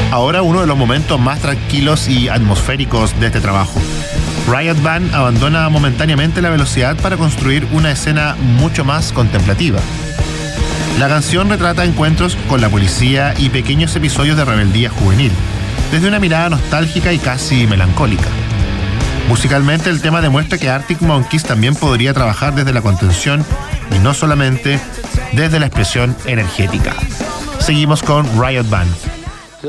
ahora uno de los momentos más tranquilos y atmosféricos de este trabajo. Riot Band abandona momentáneamente la velocidad para construir una escena mucho más contemplativa. La canción retrata encuentros con la policía y pequeños episodios de rebeldía juvenil, desde una mirada nostálgica y casi melancólica. Musicalmente, el tema demuestra que Arctic Monkeys también podría trabajar desde la contención y no solamente desde la expresión energética. Seguimos con Riot Band.